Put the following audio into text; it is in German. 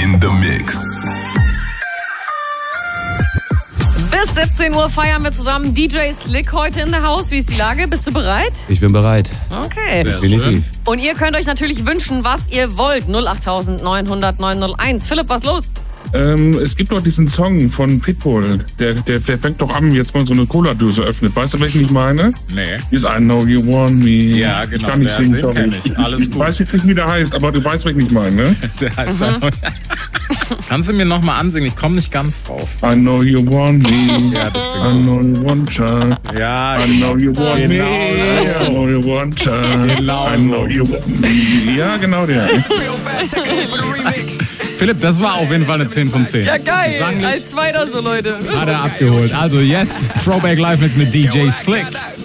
in the mix. Bis 17 Uhr feiern wir zusammen. DJ Slick heute in der Haus. Wie ist die Lage? Bist du bereit? Ich bin bereit. Okay. Definitiv. Und ihr könnt euch natürlich wünschen, was ihr wollt. 08900 901. Philipp, was los? Es gibt doch diesen Song von Pitbull, der fängt doch an, jetzt mal so eine Cola-Dose öffnet. Weißt du, welchen ich meine? Nee. Ist I Know You Want Me. Ja, genau. Ich kann nicht singen, sorry. Alles gut. Ich weiß jetzt nicht, wie der heißt, aber du weißt, welchen ich meine, ne? Der heißt Kannst du mir nochmal ansingen? Ich komme nicht ganz drauf. I know you want me. Ja, das I know you want child. Ja, I know you want genau me. so. I know you want child. Genau I know you want me. Ja, genau der. Philipp, das war auf jeden Fall eine 10 von 10. Ja, geil. Sanglich Als Zweiter so, Leute. hat er abgeholt. Also jetzt Throwback Live Mix mit DJ Slick.